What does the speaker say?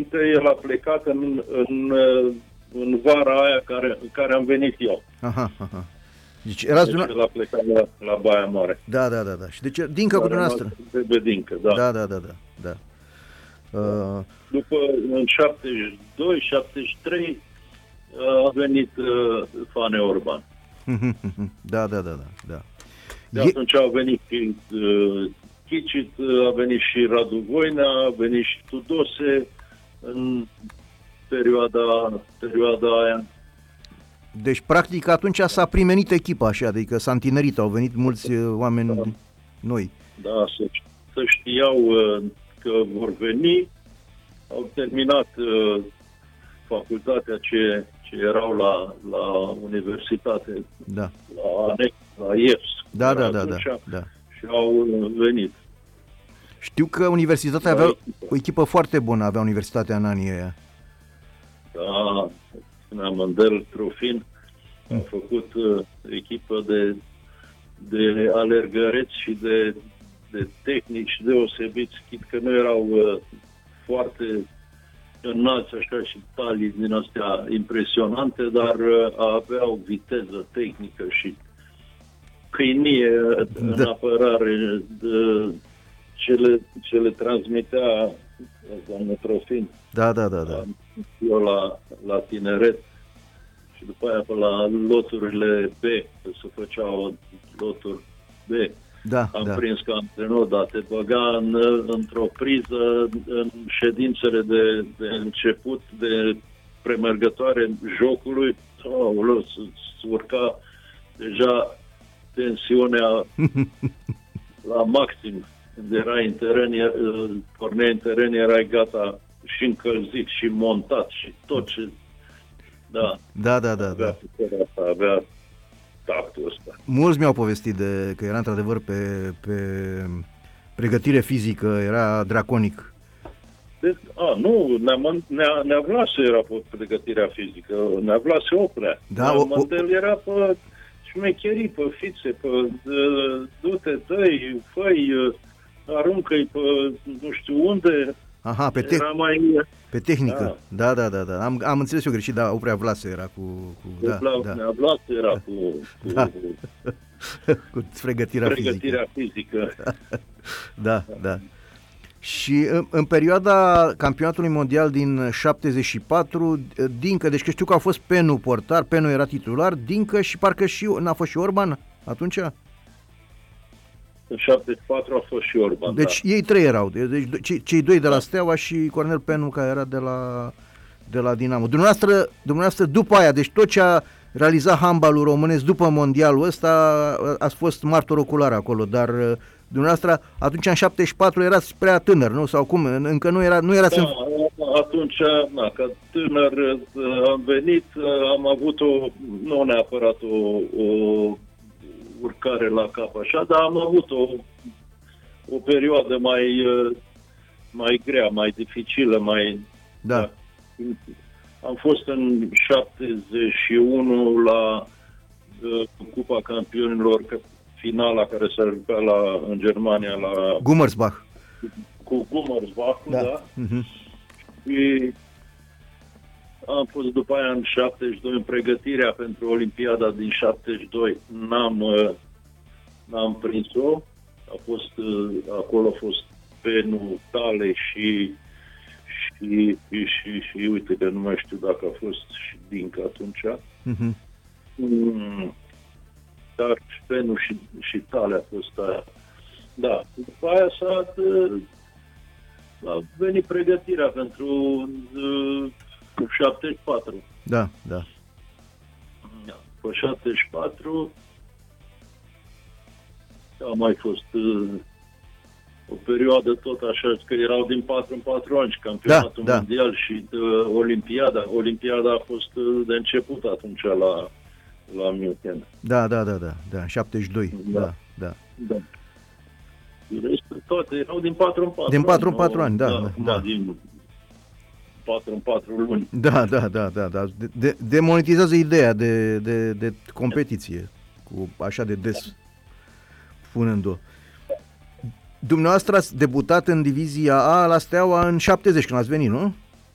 înainte el a plecat în vara aia care am venit eu. Aha. Deci erați Deci el a plecat la Baia Mare. Da. Și deci Dincă cu dumneavoastră. De Dincă, da. Da. După, în 72, 73, a venit Fane Orban. Da. De atunci a venit Chicit, a venit și Radu Voinea, a venit și Tudose în perioada aia. Deci, practic, atunci s-a primenit echipa așa, adică s-a întinerit, au venit mulți oameni noi. Da, să știau că vor veni, au terminat facultatea ce erau la universitate, da. la ANEC, la IEPS. Da. Și au venit. Știu că universitatea avea o echipă foarte bună, avea universitatea în anii ăia. Da, Mândel Trofin a făcut echipă de alergăreți și de tehnici deosebiți, chit că nu erau foarte înalți așa și talii din astea impresionante, dar aveau viteză tehnică și câinie în apărare, ce le transmitea domnul Trofin. Da. Eu la tineret și după aia pe la loturile B, că se făceau loturi B. Am prins ca antrenor, dar te băga într-o priză în ședințele de început, de premergătoare jocului, să urca deja tensiunea la maxim. Când erai în teren, porneai în teren, erai gata și încălzit și montat și tot ce... Da. Avea tactul ăsta. Mulți mi-au povestit că era într-adevăr pe pregătire fizică, era draconic. Nu, Nea Vlasu era pe pregătirea fizică, Nea Vlasu Oprea. Mândel era pe șmecherii, pe fițe, pe du-te, dă-i, fă-i, aruncă-i pe nu știu unde. Aha, pe tehnică. Da. Am înțeles eu greșit, da, Oprea Vlasu era cu Nea Vlasu era cu cu pregătirea fizică. Da. Și în perioada campionatului mondial din 74, Dincă, deci că știu că a fost Penu portar, Penu era titular, Dincă și parcă n-a fost și Orban atunci? În 74 a fost și Orban. Deci ei trei erau, deci cei doi de la Steaua și Cornel Penu care era de la Dinamo. Dumneavoastră după aia, deci tot ce a realizat handbalul românesc după mondialul ăsta ați fost martor ocular acolo, dar dumneavoastră atunci în 74 erați prea tânăr, nu? Sau cum? Încă nu erați... Da, atunci, ca tânăr am venit, am avut nu neapărat o urcare la cap așa, dar am avut o perioadă mai grea, mai dificilă, Da. Am fost în 71 la Cupa Campionilor, finala care s-a jucat în Germania la Gummersbach. Cu Gummersbach, da. Și am fost după aia în 72 în pregătirea pentru Olimpiada din 72. N-am prins-o. Acolo a fost Penu, Tale și uite că nu mai știu dacă a fost și Dincă atunci. Dar Penu și Tale a fost aia. Da, după aia a venit pregătirea pentru 74. Da. Pe 74 a mai fost o perioadă tot așa, că erau din 4 în 4 ani, campionatul mondial și Olimpiada. Olimpiada a fost de început atunci la München. Da, 72. Da. Toate erau din 4 în 4 Din 4 în 4 ani, da. Din 4 în 4 luni. Da. Demonetizează ideea de competiție, cu așa de des punând-o. Dumneavoastră ați debutat în divizia A la Steaua în 70, când ați venit, nu?